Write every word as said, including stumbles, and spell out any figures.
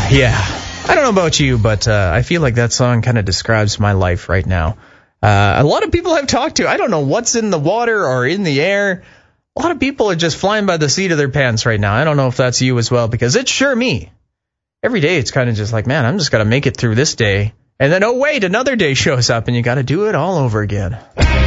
Yeah. I don't know about you, but uh, I feel like that song kind of describes my life right now. Uh, a lot of people I've talked to, I don't know what's in the water or in the air. A lot of people are just flying by the seat of their pants right now. I don't know if that's you as well, because it's sure me. Every day it's kind of just like, man, I'm just going to make it through this day. And then, oh, wait, another day shows up and you got to do it all over again.